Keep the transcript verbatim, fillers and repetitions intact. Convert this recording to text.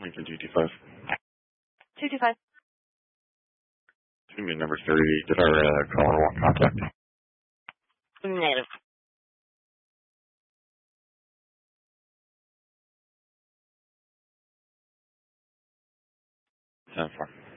Lincoln two two five. two two five. Give me number thirty. Did our uh, caller want contact? Negative. ten four.